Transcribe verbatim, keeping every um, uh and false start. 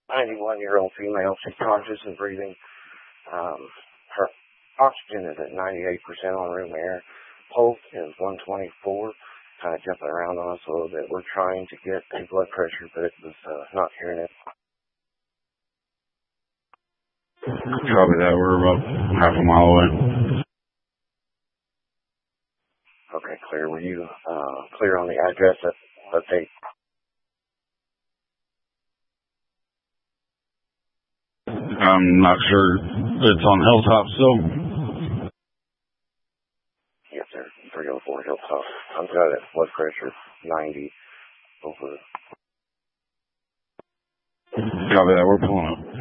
ninety-one-year-old female. She's conscious and breathing. Um, her oxygen is at ninety-eight percent on room air. Pulse is one twenty-four. Kind of jumping around on us a little bit. We're trying to get a blood pressure, but it was uh, not hearing it. Copy that. We're about half a mile away. Okay, clear. Were you uh, clear on the address at update? I'm not sure. It's on Hilltop still. Yes, sir. three oh four Hilltop. I'm got it. Blood pressure ninety over. Copy that. We're pulling up.